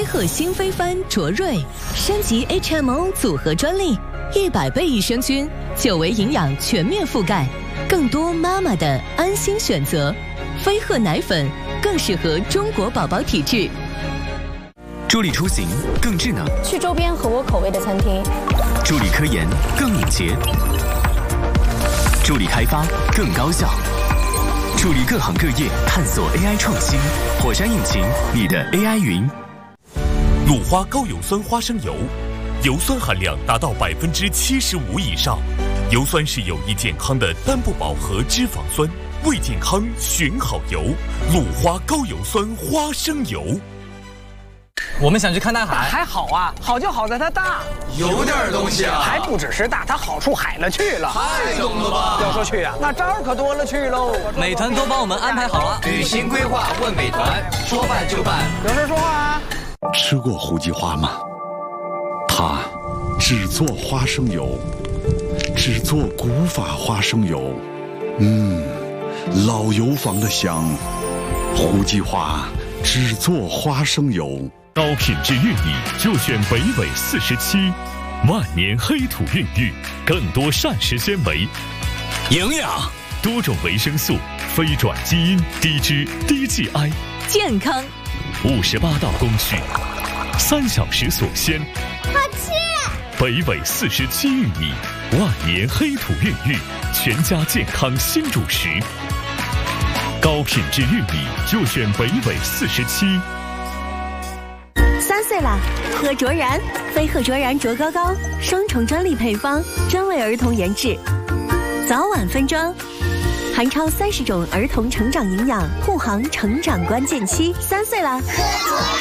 鹤新飞帆卓瑞升级 HMO 组合专利，100倍益生菌，久维营养全面覆盖，更多妈妈的安心选择。飞鹤奶粉更适合中国宝宝体质。 助力出行更智能， 去周边合我口味的餐厅； 助力科研更敏捷，助力开发更高效，助力各行各业探索 AI 创新。火山引擎，你的 AI 云。 鲁花高油酸花生油，油酸含量达到75%以上，油酸是有益健康的单不饱和脂肪酸，为健康选好油。鲁花高油酸花生油。 我们想去看大海， 还好啊，好就好在它大， 有点东西啊， 还不只是大，它好处海了去了， 太懂了吧？ 要说去啊，那招儿可多了去喽。 美团都帮我们安排好了， 旅行规划问美团，说办就办。 有事说话啊。 吃过胡记花吗？它只做花生油，只做古法花生油，老油坊的香。胡记花只做花生油。 高品质玉米就选北纬47，万年黑土孕育，更多膳食纤维、 营养、 多种维生素、非转基因、低脂、低 GI， 健康。 58道工序，3小时所鲜。 好吃！ 北纬47玉米，万年黑土孕育，全家健康新主食。高品质玉米就选北纬47。 3岁了，喝卓然，飞鹤卓然卓高高，双重专利配方，专为儿童研制，早晚分装，含超30种儿童成长营养，护航成长关键期。3岁了，喝卓然。